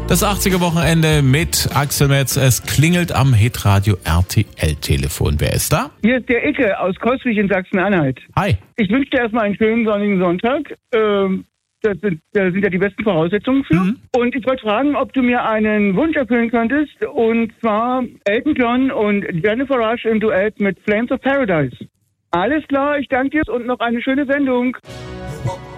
Das 80er-Wochenende mit Axel Metz. Es klingelt am Hitradio RTL-Telefon. Wer ist da? Hier ist der Icke aus Coswig in Sachsen-Anhalt. Hi. Ich wünsche dir erstmal einen schönen sonnigen Sonntag. Da sind ja die besten Voraussetzungen für. Mhm. Und ich wollte fragen, ob du mir einen Wunsch erfüllen könntest. Und zwar Elton John und Jennifer Rush im Duett mit Flames of Paradise. Alles klar, ich danke dir und noch eine schöne Sendung.